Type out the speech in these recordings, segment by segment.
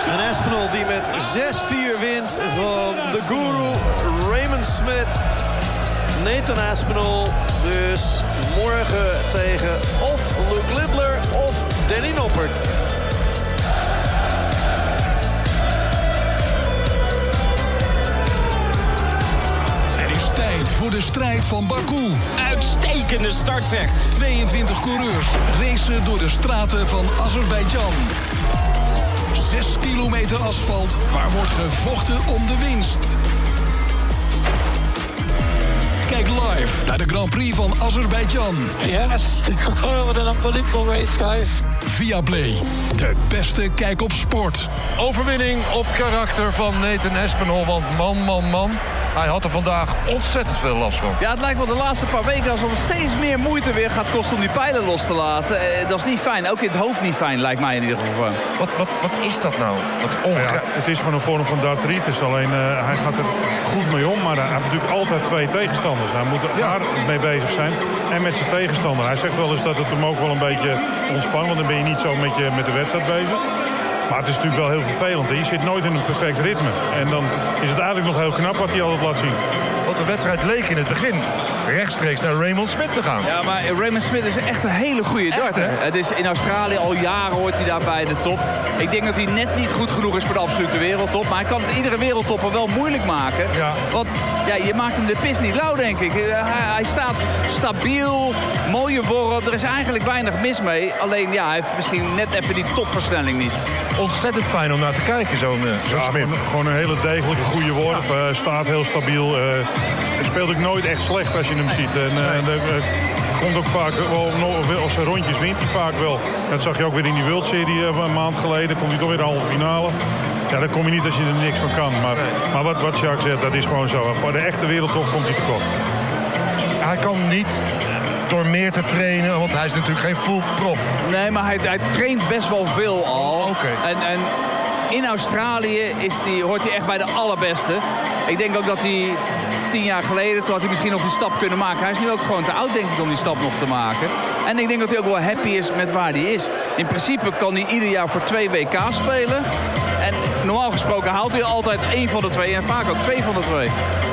Een Aspinall die met 6-4 wint van de guru Raymond Smith. Nathan Aspinall dus morgen tegen of Luke Littler of Danny Noppert. Tijd voor de strijd van Baku. Uitstekende start zeg. 22 coureurs racen door de straten van Azerbeidzjan. 6 kilometer asfalt waar wordt gevochten om de winst. Kijk live naar de Grand Prix van Azerbeidzjan. Yes, what an unbelievable race, guys. Viaplay, de beste kijk op sport. Overwinning op karakter van Nathan Aspinall. Want man, hij had er vandaag ontzettend veel last van. Ja, het lijkt wel de laatste paar weken alsof het steeds meer moeite weer gaat kosten om die pijlen los te laten. Dat is niet fijn. Ook in het hoofd niet fijn, lijkt mij in ieder geval. Wat is dat nou? Het is gewoon een vorm van dartritis. Alleen hij gaat er goed mee om. Maar hij heeft natuurlijk altijd 2 tegenstanders. Hij moet daar mee bezig zijn. En met zijn tegenstander. Hij zegt wel eens dat het hem ook wel een beetje ontspant. Want dan ben je niet zo met de wedstrijd bezig. Maar het is natuurlijk wel heel vervelend. Hè? Je zit nooit in een perfect ritme. En dan is het eigenlijk nog heel knap wat hij altijd laat zien. Want de wedstrijd leek in het begin rechtstreeks naar Raymond Smith te gaan. Ja, maar Raymond Smith is echt een hele goede darter. Het is in Australië al jaren hoort hij daar bij de top. Ik denk dat hij net niet goed genoeg is voor de absolute wereldtop. Maar hij kan het iedere wereldtopper wel moeilijk maken. Ja. Want ja, je maakt hem de pis niet lauw, denk ik. Hij staat stabiel, mooie worp. Er is eigenlijk weinig mis mee. Alleen ja, hij heeft misschien net even die topversnelling niet. Ontzettend fijn om naar te kijken, zo'n Smith. Gewoon een hele degelijke goede worp. Staat heel stabiel. Speelt ook nooit echt slecht als je hem ziet. En komt ook vaak wel, als rondjes wint hij vaak wel. Dat zag je ook weer in die World Serie een maand geleden. Komt hij toch weer de halve finale. Ja, dan kom je niet als je er niks van kan. Maar wat Jacques zegt, dat is gewoon zo. Voor de echte wereldtop komt hij tekort. Hij kan niet door meer te trainen, want hij is natuurlijk geen full prop. Nee, maar hij traint best wel veel al. Oké. En in Australië hoort hij echt bij de allerbeste. Ik denk ook dat hij 10 jaar geleden, toen had hij misschien nog die stap kunnen maken. Hij is nu ook gewoon te oud, denk ik, om die stap nog te maken. En ik denk dat hij ook wel happy is met waar hij is. In principe kan hij ieder jaar voor 2 WK's spelen. En normaal gesproken haalt hij altijd 1 van de 2 en vaak ook 2 van de 2.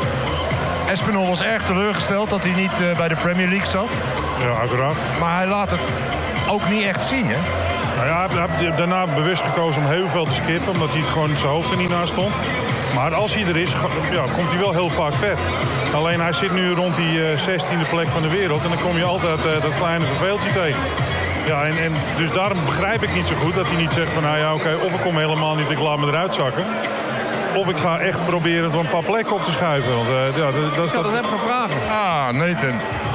Aspinall was erg teleurgesteld dat hij niet bij de Premier League zat. Ja, uiteraard. Maar hij laat het ook niet echt zien, hè? Nou ja, hij heeft daarna bewust gekozen om heel veel te skippen, omdat hij gewoon zijn hoofd er niet naast stond. Maar als hij er is, komt hij wel heel vaak ver. Alleen hij zit nu rond die 16e plek van de wereld en dan kom je altijd dat kleine verveeltje tegen. Ja, en dus daarom begrijp ik niet zo goed dat hij niet zegt van nou ja, oké, of ik kom helemaal niet, ik laat me eruit zakken. Of ik ga echt proberen er een paar plekken op te schuiven. Want, Ik had het even gevraagd. Ah, Nathan.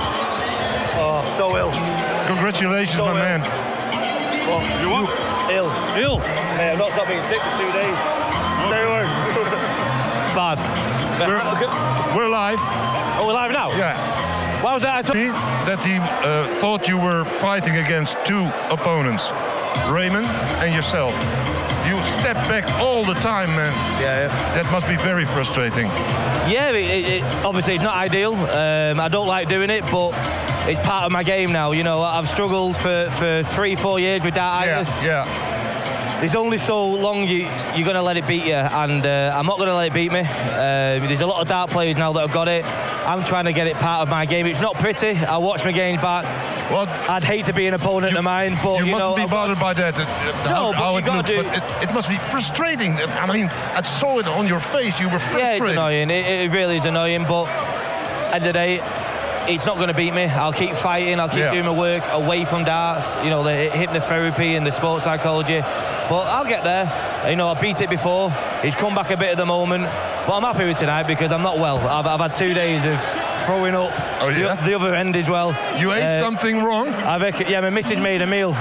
Oh, so ill. Congratulations, my man. Well, You what? ill. Ill? Hey, I've not stopped being sick for 2 days. Stay away. Bad. We're live. Oh, we're live now? Yeah. Why was that? That he thought you were fighting against 2 opponents, Raymond and yourself. You step back all the time, man. Yeah. That must be very frustrating. Yeah, obviously it's not ideal. I don't like doing it, but it's part of my game now. You know, I've struggled for 3-4 years with dartitis. Yeah. There's only so long you're going to let it beat you, and I'm not going to let it beat me. There's a lot of dart players now that have got it. I'm trying to get it part of my game. It's not pretty. I watch my games back. Well, I'd hate to be an opponent of mine, but you mustn't be bothered by that. How it looks, but it must be frustrating. I mean, I saw it on your face. You were frustrated. Yeah, it's annoying. It really is annoying, but at the end of the day, it's not going to beat me. I'll keep fighting. I'll keep doing my work away from darts. You know, the hypnotherapy and the sports psychology. But I'll get there. You know, I beat it before. It's come back a bit at the moment. But I'm happy with tonight because I'm not well. I've had 2 days of throwing up. Oh, yeah? The other end as well. You ate something wrong? Yeah, my missus made a meal.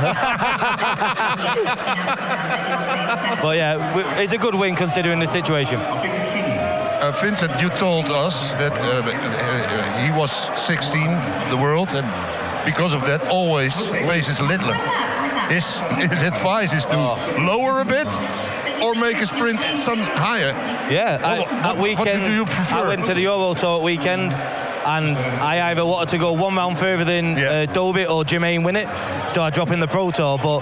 But yeah, it's a good win considering the situation. Vincent, you told us that he was 16, the world, and because of that always faces Littler. His advice is to lower a bit or make a sprint some higher. Yeah, at weekend, what do you prefer? I went to the Euro Tour at weekend, and I either wanted to go 1 round further than Dobit or Jermaine win it, so I drop in the Pro Tour. But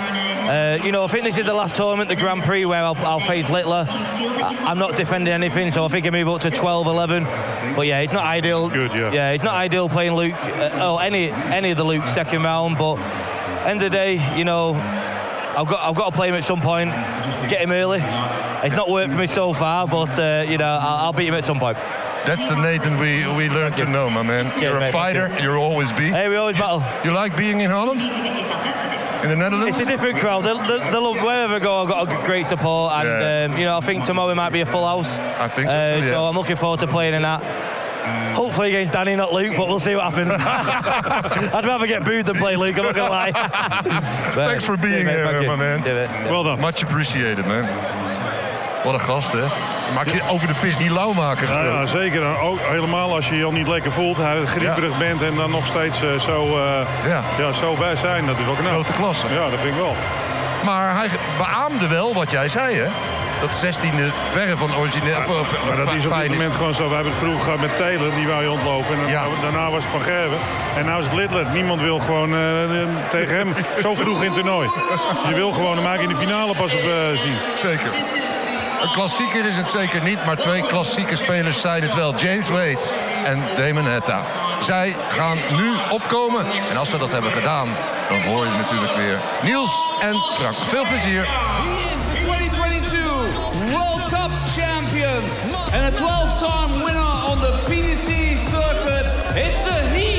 I think this is the last tournament, the Grand Prix, where I'll face Littler. I'm not defending anything, so I think I move up to 12-11. But yeah, it's not ideal. Good, yeah. Yeah, it's not ideal playing Luke, or any of the Luke second round. But end of the day, I've got to play him at some point. Get him early. It's not worked for me so far, but I'll beat him at some point. That's the Nathan we learned to know, my man. You're a fighter. You'll always be. Hey, we always battle. You like being in Holland? In the Netherlands? It's a different crowd. They love wherever I go. I've got a great support, and I think tomorrow might be a full house. I think so too, yeah. So I'm looking forward to playing in that. Hopefully against Danny, not Luke, but we'll see what happens. I'd rather get booed than play Luke, I'm not going to lie. Thanks for being here, my man. Well done. Much appreciated, man. Wat een gast, hè? Maak je over de pis niet lauw maken. Ja, zeker. Ook helemaal als je je al niet lekker voelt, grieperig bent en dan nog steeds zo bij zijn. Dat is wel knap. Grote klasse. Ja, dat vind ik wel. Maar hij beaamde wel wat jij zei, hè? Dat 16e verre van origineel. Maar dat is op dit moment gewoon zo. We hebben het vroeger gehad met Taylor, die wou je ontlopen. En daarna was het Van Gerwen. En nu is het Littler. Niemand wil gewoon tegen hem zo vroeg in het toernooi. Je wil gewoon hem eigenlijk in de finale pas op zien. Zeker. Een klassieker is het zeker niet, maar twee klassieke spelers zijn het wel. James Wade en Damon Heta. Zij gaan nu opkomen. En als ze dat hebben gedaan, dan hoor je natuurlijk weer Niels en Frank. Veel plezier. He is the 2022 World Cup champion and a 12-time winner on the PDC circuit. It's the